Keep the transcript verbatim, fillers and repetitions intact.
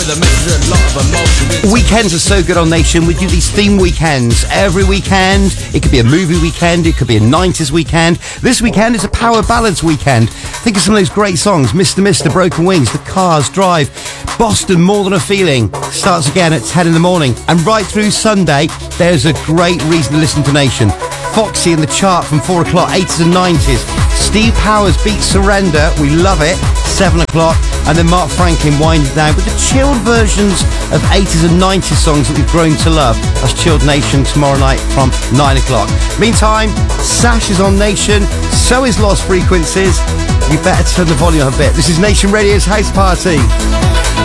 Weekends are so good on Nation. We do these theme weekends every weekend. It could be a movie weekend, it could be a nineties weekend. This weekend is a power ballads weekend. Think of some of those great songs: Mister Mister, Broken Wings, The Cars, Drive, Boston, More Than a Feeling starts again at ten in the morning. And right through Sunday, there's a great reason to listen to Nation. Foxy in the chart from four o'clock, eighties and nineties. Steve Powers, Beat Surrender, we love it, seven o'clock. And then Mark Franklin winding down with the chilled versions of eighties and nineties songs that we've grown to love. That's Chilled Nation tomorrow night from nine o'clock. Meantime, Sash is on Nation, so is Lost Frequencies. You better turn the volume up a bit. This is Nation Radio's House Party.